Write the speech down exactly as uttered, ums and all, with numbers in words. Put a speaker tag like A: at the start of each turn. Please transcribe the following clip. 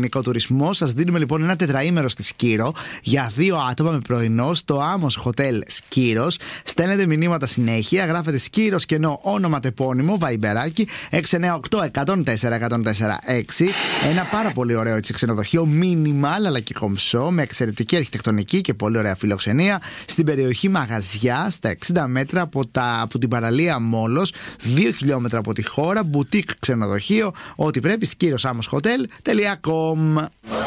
A: ελληνικό τουρισμό. Σας δίνουμε λοιπόν ένα τετραήμερο στη Σκύρο για δύο άτομα με πρωινό στο Άμμος Hotel Σκύρος. Στέλνετε μηνύματα συνέχεια, γράφετε Σκύρος κενό όνομα τεπώνυμο, βαϊμπεράκι έξι εννιά οκτώ ένα μηδέν τέσσερα ένα τέσσερα έξι. Ένα πάρα πολύ ωραίο έτσι ξενοδοχείο, minimal αλλά και κομψό, με εξαιρετική αρχιτεκτονική και πολύ ωραία φιλοξενία στην περιοχή Μαγαζιά, στα εξήντα μέτρα από, τα, από την παραλία Μόλος, δύο χιλιόμετρα από τη χώρα, μπουτίκ ξενοδοχείο, ό,τι πρέπει, σκύρος άμμος χοτέλ τελεία κομ.